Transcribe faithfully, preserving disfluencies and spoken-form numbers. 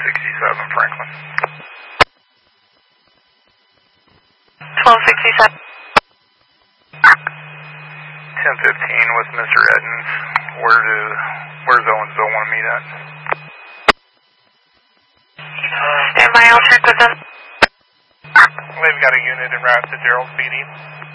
sixty-seven Franklin. twelve sixty-seven. ten fifteen with Mister Edens. Where do, where's Owensville want to meet at? Stand by, I'll check with them. We've got a unit en route to Gerald Speedy.